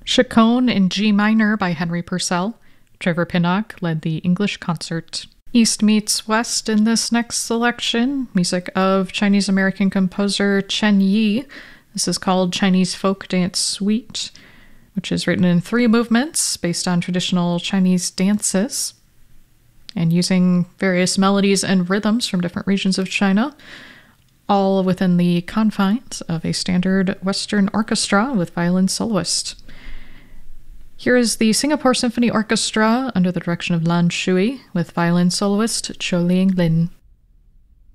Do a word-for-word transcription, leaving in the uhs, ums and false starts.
Chaconne in G minor by Henry Purcell. Trevor Pinnock led the English concert. East meets West in this next selection, music of Chinese-American composer Chen Yi. This is called Chinese Folk Dance Suite, which is written in three movements based on traditional Chinese dances and using various melodies and rhythms from different regions of China, all within the confines of a standard Western orchestra with violin soloist. Here is the Singapore Symphony Orchestra under the direction of Lan Shui with violin soloist Cho Ling Lin.